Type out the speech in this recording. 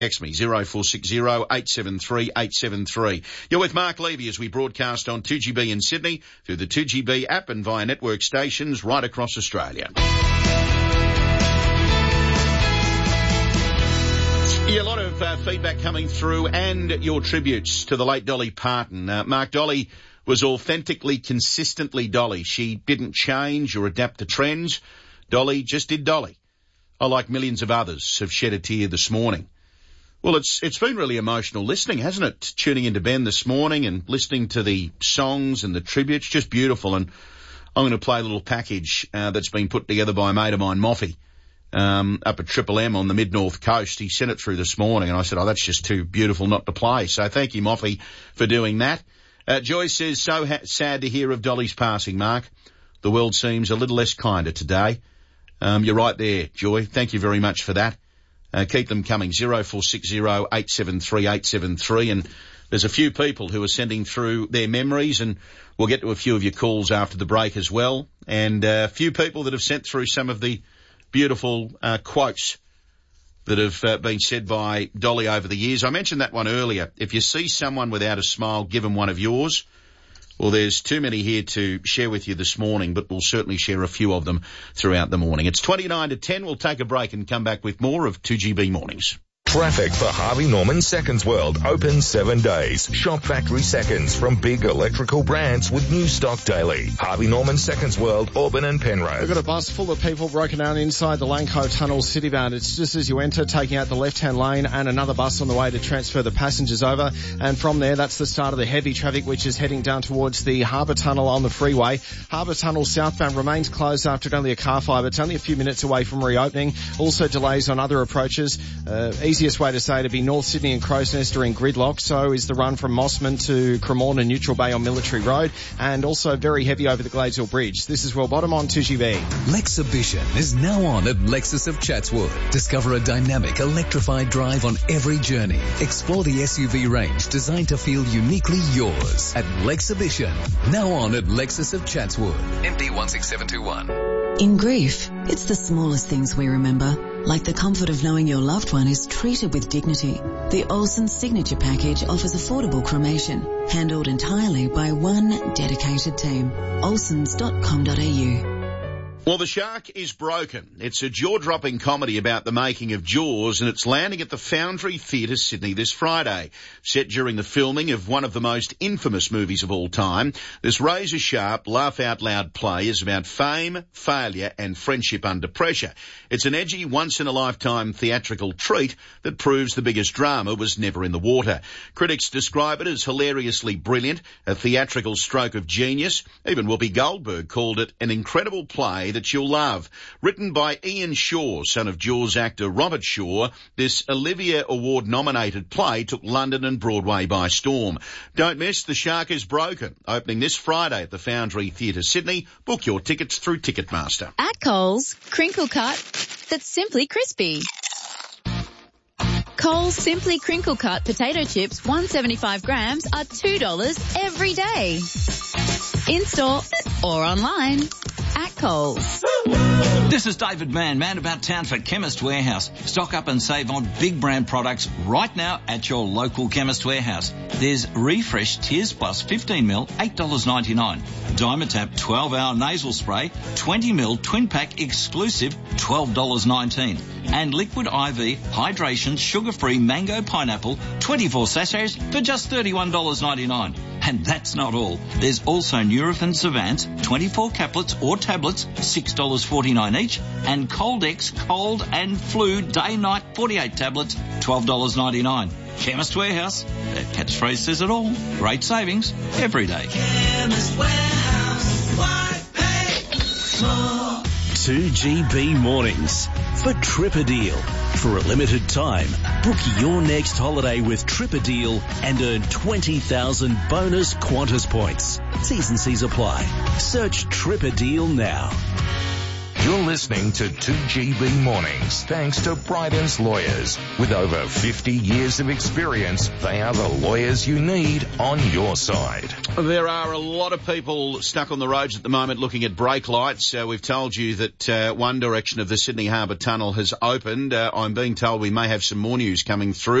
Text me, 0460 873 873. You're with Mark Levy as we broadcast on 2GB in Sydney, through the 2GB app and via network stations right across Australia. Yeah, a lot of feedback coming through, and your tributes to the late Dolly Parton. Mark, Dolly was authentically, consistently Dolly. She didn't change or adapt to trends. Dolly just did Dolly. I, like millions of others, have shed a tear this morning. Well, it's been really emotional listening, hasn't it? Tuning into Ben this morning and listening to the songs and the tributes, just beautiful. And I'm going to play a little package that's been put together by a mate of mine, Moffy, up at Triple M on the mid-north coast. He sent it through this morning, and I said, that's just too beautiful not to play. So thank you, Moffy, for doing that. Joy says, sad to hear of Dolly's passing, Mark. The world seems a little less kinder today. You're right there, Joy. Thank you very much for that. Keep them coming, 0460 873 873. And there's a few people who are sending through their memories, and we'll get to a few of your calls after the break as well. And a few people that have sent through some of the beautiful quotes that have been said by Dolly over the years. I mentioned that one earlier. If you see someone without a smile, give them one of yours. Well, there's too many here to share with you this morning, but we'll certainly share a few of them throughout the morning. It's 29 to 10. We'll take a break and come back with more of 2GB Mornings. Traffic for Harvey Norman Seconds World, open 7 days. Shop factory seconds from big electrical brands with new stock daily. Harvey Norman Seconds World, Auburn and Penrose. We've got a bus full of people broken down inside the Lane Cove Tunnel citybound. It's just as you enter, taking out the left-hand lane, and another bus on the way to transfer the passengers over. And from there, that's the start of the heavy traffic, which is heading down towards the Harbour Tunnel on the freeway. Harbour Tunnel southbound remains closed after only a car fire, but it's only a few minutes away from reopening. Also delays on other approaches. Easiest way to say to be North Sydney and Crow's Nest are in gridlock. So is the run from Mossman to Cremorne and Neutral Bay on Military Road, and also very heavy over the Gladesville Bridge. This is Well Bottom on 2GB. Lexhibition is now on at Lexus of Chatswood. Discover a dynamic, electrified drive on every journey. Explore the SUV range designed to feel uniquely yours at Lexhibition. Now on at Lexus of Chatswood. MD 16721. In grief, it's the smallest things we remember, like the comfort of knowing your loved one is treated with dignity. The Olsen Signature Package offers affordable cremation, handled entirely by one dedicated team. olsens.com.au. Well, The Shark is Broken. It's a jaw-dropping comedy about the making of Jaws, and it's landing at the Foundry Theatre, Sydney this Friday. Set during the filming of one of the most infamous movies of all time, this razor-sharp, laugh-out-loud play is about fame, failure and friendship under pressure. It's an edgy, once-in-a-lifetime theatrical treat that proves the biggest drama was never in the water. Critics describe it as hilariously brilliant, a theatrical stroke of genius. Even Whoopi Goldberg called it an incredible play that you'll love. Written by Ian Shaw, son of Jaws actor Robert Shaw, this Olivia Award-nominated play took London and Broadway by storm. Don't miss The Shark is Broken, opening this Friday at the Foundry Theatre, Sydney. Book your tickets through Ticketmaster. At Coles, crinkle cut that's simply crispy. Coles Simply Crinkle Cut potato chips, 175 grams, are $2 every day. In-store or online at Coles. This is David Mann about town for Chemist Warehouse. Stock up and save on big brand products right now at your local Chemist Warehouse. There's Refresh Tears Plus 15ml, $8.99. Dimetapp 12-hour nasal spray, 20ml twin pack exclusive, $12.19. And Liquid IV Hydration Sugar-Free Mango Pineapple, 24 sachets for just $31.99. And that's not all. There's also Nurofen Savants, 24 caplets or tablets, $6.49 each, and Coldex Cold and Flu Day-Night 48 tablets, $12.99. Chemist Warehouse. That catchphrase says it all. Great savings every day. Chemist Warehouse. Why pay more? 2GB Mornings for Tripperdeal. For a limited time, book your next holiday with Tripperdeal and earn 20,000 bonus Qantas points. T's and C's apply. Search Tripperdeal now. You're listening to 2GB Mornings, thanks to Bryden's Lawyers. With over 50 years of experience, they are the lawyers you need on your side. There are a lot of people stuck on the roads at the moment looking at brake lights. We've told you that one direction of the Sydney Harbour Tunnel has opened. I'm being told we may have some more news coming through.